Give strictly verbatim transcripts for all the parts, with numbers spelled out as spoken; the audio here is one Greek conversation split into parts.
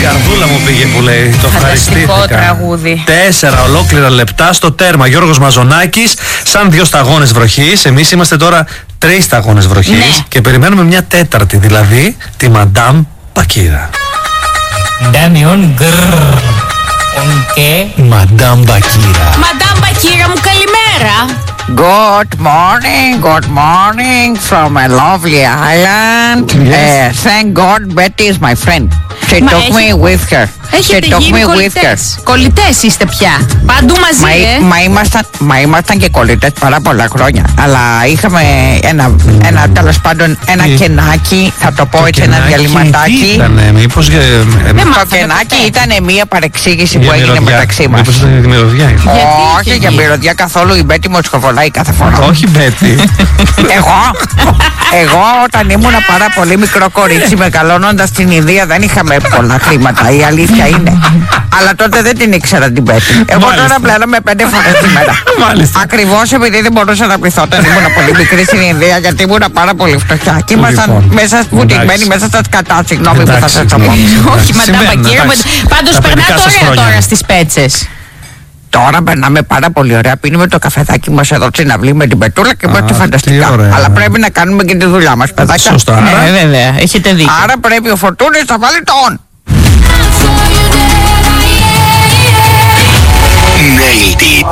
καρδούλα μου πήγε που λέει. Το ευχαριστήθηκα. Τραγούδι. Τέσσερα ολόκληρα λεπτά στο τέρμα. Γιώργος Μαζονάκης, σαν δύο σταγόνες βροχής. Εμείς είμαστε τώρα τρεις σταγόνες βροχής. Ναι. Και περιμένουμε μια τέταρτη, δηλαδή τη Μαντάμ Μπακύρα. Ντάνιον γκρρρ. Ονκέ. Μαντάμ Μπακύρα. Μαντάμ Μπακύρα μου, καλημέρα. Good morning, good morning from a lovely island. Yes. Uh, thank God Betty is my friend. She Μα took έχει... me with her. Έχετε She γίνει κολλητές. Κολλητές είστε πια. Παντού μαζί, μα, ε. Μα ήμασταν, μα ήμασταν και κολλητές πάρα πολλά χρόνια. Αλλά είχαμε ένα, ένα τέλος πάντων, ένα ε, κενάκι, θα το πω το έτσι, ένα διαλυματάκι. Ήτανε, μήπως, ε, ε, ε, το κενάκι ήταν μια παρεξήγηση που έγινε μεταξύ μας. Μήπως ήταν για τη μυρωδιά. Όχι για μυρωδιά καθόλου, η Μπέτη μου σχοβολάει κάθε φορά. Όχι Μπέτη. Εγώ, εγώ όταν ήμουν πάρα πολύ μικρό κορίτσι, μεγαλώνοντας στην Ινδία, δεν είχαμε πολλά χρήματα, η αλήθεια είναι. Αλλά τότε δεν την ήξερα την Μπέτη. Εγώ Μάλιστα. τώρα πλένομαι πέντε φορές τη μέρα. Ακριβώς επειδή δεν μπορούσα να πληθώ όταν ήμουν πολύ μικρή στην Ινδία, γιατί ήμουν πάρα πολύ φτωχιά. Και ήμασταν λοιπόν, μέσα βουτυγμένοι μέσα στα σκατά. Συγγνώμη που θα σας το πω. Όχι, Μαντάμ Μπακύρα. Πάντως περνάτε ωραία τώρα στις Πέτσες. Τώρα περνάμε πάρα πολύ ωραία. Πίνουμε το καφεδάκι μας εδώ στην αυλή με την Πετούλα και είμαστε φανταστικά. Αλλά πρέπει να κάνουμε και τη δουλειά μας, παιδάκια. Σωστά. Ναι, βέβαια, έχετε δίκιο. Άρα πρέπει ο Φορτούνης να βάλει το on. Nailed it.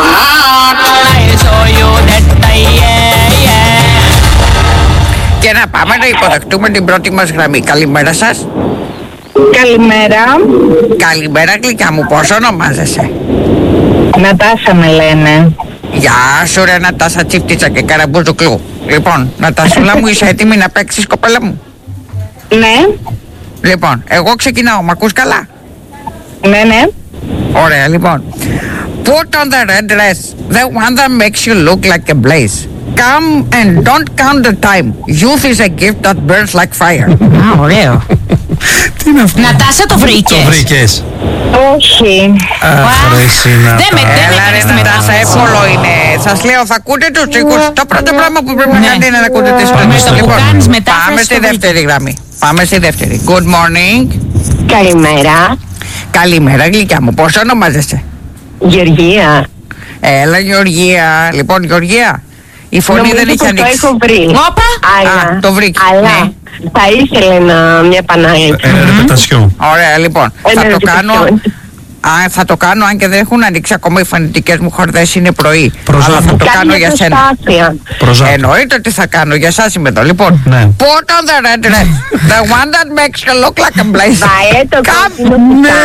Και να πάμε να υποδεχτούμε την πρώτη μας γραμμή. Καλημέρα σας. Καλημέρα. Καλημέρα γλυκιά μου, πώς ονομάζεσαι? Νατάσα με λένε. Γεια σου ρε Νατάσα τσιφτίτσα και καραμπουζουκλού. Λοιπόν, Νατάσουλα μου, είσαι έτοιμη να παίξεις κοπέλα μου? Ναι. Λοιπόν, εγώ ξεκινάω, μ' ακούς καλά? Ναι, ναι. Ωραία, λοιπόν. Put on the red dress, the one that makes you look like a blaze. Come and don't count the time. Youth is a gift that burns like fire. Α, ωραίο. Τι είναι αυτό? Νατάσα, το βρήκες? Το βρήκες? Όχι. Αχ, ρε Σίνα. Δεν με έκανες τη Νατάσα, εύκολο είναι. Σας λέω, θα ακούτε τους ήχους. Το πρώτο πράγμα που πρέπει να κάνετε είναι να ακούτε τις στρώσεις. Λοιπόν, πάμε στη δεύτερη γραμμή. Πάμε στη δεύτερη. Good morning. Καλημέρα. Καλημέρα γλυκιά μου, πώς ονομάζεσαι? Γεωργία. Έλα Γεωργία. Λοιπόν Γεωργία, η φωνή Νομίζω δεν έχει ανοίξει. Το έχω βρει. Όπα. Α, το βρήκε. Αλλά ναι. θα ήθελε να μια πανάληψη. Ένα ρεπετασιό. Ωραία, λοιπόν. Ένα θα το κάνω. Α, θα το κάνω αν και δεν έχουν ανοίξει ακόμα οι φωνητικές μου χορδές, είναι πρωί. Προζάτο. Αλλά θα το κάνω για σένα. Προζάτο. Εννοείται ότι θα κάνω, για εσάς είμαι εδώ. Λοιπόν, ναι. Put on the red dress, the one that makes you look like a blaze. Βαέ το κόκκινο Ναι,